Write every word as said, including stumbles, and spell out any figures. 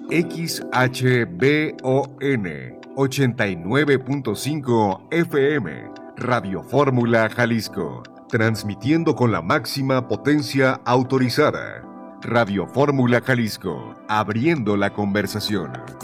X H B O N ochenta y nueve punto cinco F M, Radio Fórmula Jalisco, transmitiendo con la máxima potencia autorizada. Radio Fórmula Jalisco, abriendo la conversación.